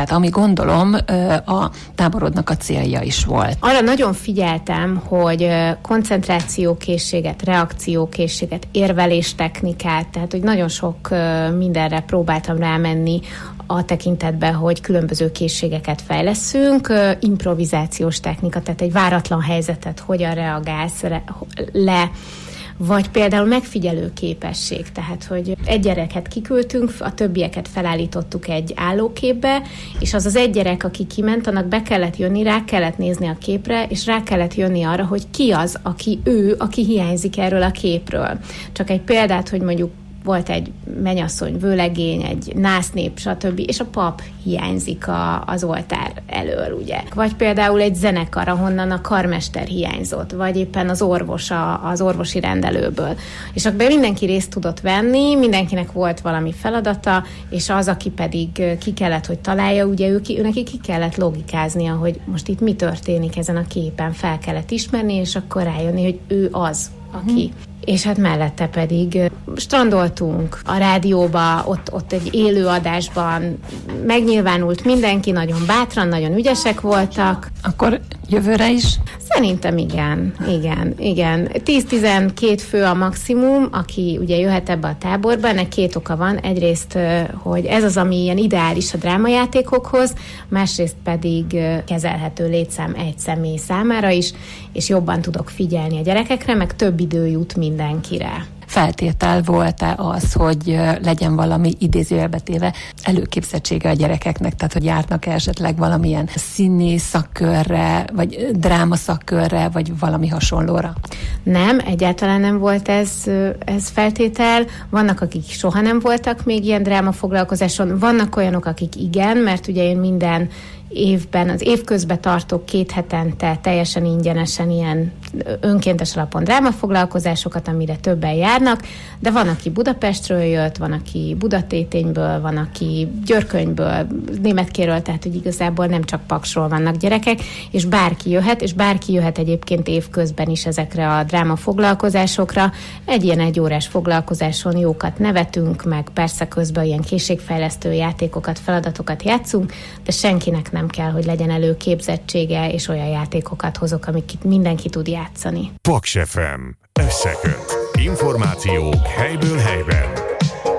Tehát ami gondolom a táborodnak a célja is volt. Arra nagyon figyeltem, hogy koncentrációkészséget, reakciókészséget, érveléstechnikát, tehát hogy nagyon sok mindenre próbáltam rámenni a tekintetben, hogy különböző készségeket fejleszünk, improvizációs technika, tehát egy váratlan helyzetet hogyan reagálsz le, vagy például megfigyelő képesség, tehát hogy egy gyereket kiküldtünk, a többieket felállítottuk egy állóképbe, és az egy gyerek, aki kiment, annak be kellett jönni, rá kellett nézni a képre, és rá kellett jönni arra, hogy ki az, aki hiányzik erről a képről. Csak egy példát, hogy mondjuk volt egy mennyasszony, vőlegény, egy násznép, stb., és a pap hiányzik az oltár elől, ugye. Vagy például egy zenekar, ahonnan a karmester hiányzott, vagy éppen az orvos az orvosi rendelőből. És akkor mindenki részt tudott venni, mindenkinek volt valami feladata, és az, aki pedig ki kellett, hogy találja, ugye neki ki kellett logikáznia, hogy most itt mi történik ezen a képen, fel kellett ismerni, és akkor rájönni, hogy ő az, aki. És hát mellette pedig strandoltunk a rádióba, ott egy élő adásban megnyilvánult mindenki, nagyon bátran, nagyon ügyesek voltak. Akkor jövőre is? Szerintem igen. 10-12 fő a maximum, aki ugye jöhet ebbe a táborba, ennek két oka van. Egyrészt, hogy ez az, ami ilyen ideális a drámajátékokhoz, másrészt pedig kezelhető létszám egy személy számára is, és jobban tudok figyelni a gyerekekre, meg több idő jut mindenkire. Feltétel volt-e az, hogy legyen valami idézőjelbe téve előképzettsége a gyerekeknek, tehát hogy járnak esetleg valamilyen színész szakkörre, vagy dráma szakkörre, vagy valami hasonlóra? Nem, egyáltalán nem volt ez feltétel. Vannak, akik soha nem voltak még ilyen drámafoglalkozáson, vannak olyanok, akik igen, mert ugye én minden évben, az év közben tartok 2 hetente teljesen ingyenesen ilyen önkéntes alapon drámafoglalkozásokat, amire többen járnak, de van, aki Budapestről jött, van, aki Budatétényből, van, aki Györkönyből, Németkéről, tehát hogy igazából nem csak Paksról vannak gyerekek, és bárki jöhet egyébként évközben is ezekre a drámafoglalkozásokra. Egy ilyen 1 órás foglalkozáson jókat nevetünk, meg persze közben ilyen készségfejlesztő játékokat, feladatokat játszunk, de senkinek nem kell, hogy legyen előképzettsége, és olyan játékokat hozok, amiket mindenki tud játszani. Paks FM. Összeköt. Információk helyből helyben.